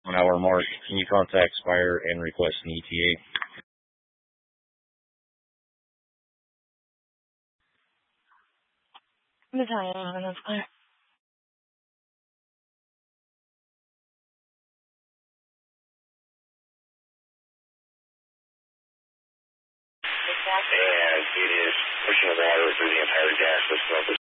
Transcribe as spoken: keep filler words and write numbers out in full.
One hour mark. Can you contact Spire and request an E T A? Battalion, I'm on Spire. And it is pushing the water through the entire gas system of the